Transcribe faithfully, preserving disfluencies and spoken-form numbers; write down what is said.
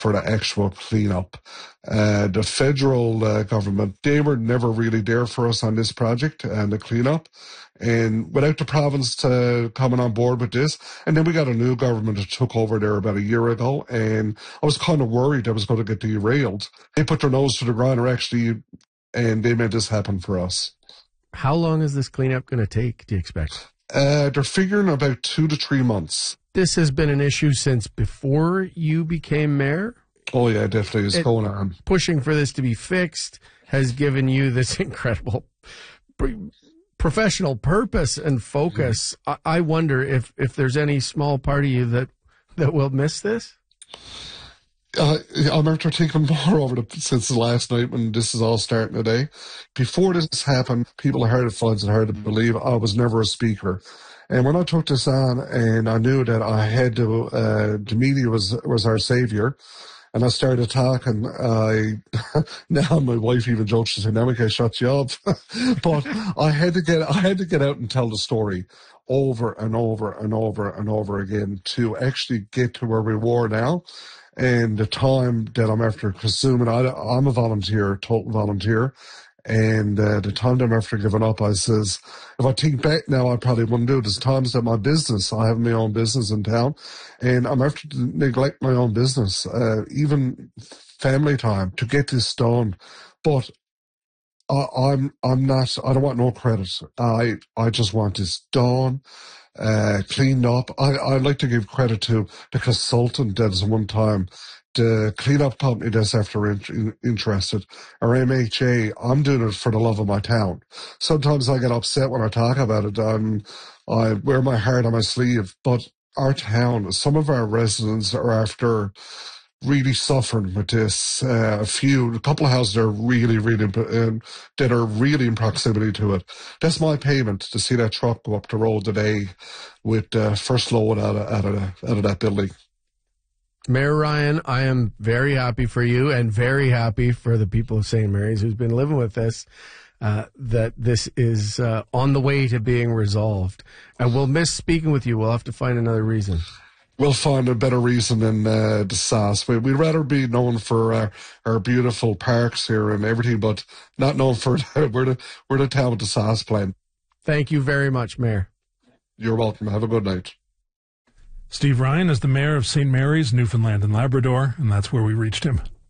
for the actual cleanup. Uh, the federal uh, government, they were never really there for us on this project and the cleanup. And without the province uh, coming on board with this, and then we got a new government that took over there about a year ago, and I was kind of worried I was going to get derailed. They put their nose to the ground, or actually, and they made this happen for us. How long is this cleanup going to take, do you expect? Uh, they're figuring about two to three months. This has been an issue since before you became mayor? Oh, yeah, definitely. It's it, going on. Pushing for this to be fixed has given you this incredible professional purpose and focus. Mm. I, I wonder if, if there's any small part of you that, that will miss this? Uh, I'm after thinking more over the, since the last night when this is all starting today. Before this happened, people heard it floods and hard to believe I was never a speaker. And when I took this on and I knew that I had to, uh, the media was, was our savior, and I started talking, I, now my wife even jokes, she said, now we can shut you up. But I had to get, I had to get out and tell the story over and over and over and over again to actually get to where we were now. And the time that I'm after consuming, I, I'm a volunteer, total volunteer. And uh, the time that I'm after giving up, I says, if I think back now, I probably wouldn't do it. There's times that my business, I have my own business in town, and I'm after to neglect my own business, uh, even family time to get this done. But I, I'm, I'm not, I don't want no credit. I, I just want this done. Uh, cleaned up. I, I'd like to give credit to the consultant that's one time, the cleanup company that's after in, in, interested, or M H A. I'm doing it for the love of my town. Sometimes I get upset when I talk about it. I'm, I wear my heart on my sleeve, but our town, some of our residents are after really suffering with this. Uh, a few, a couple of houses are really, really, um, that are really in proximity to it. That's my payment to see that truck go up the road today with uh, first load out of, out, of the, out of that building. Mayor Ryan, I am very happy for you and very happy for the people of Saint Mary's who's been living with this, uh, that this is uh, on the way to being resolved. And we'll miss speaking with you. We'll have to find another reason. We'll find a better reason than uh, the sauce. We'd rather be known for uh, our beautiful parks here and everything, but not known for we're the we're the town with the sauce plant. Thank you very much, Mayor. You're welcome. Have a good night. Steve Ryan is the mayor of Saint Mary's, Newfoundland and Labrador, and that's where we reached him.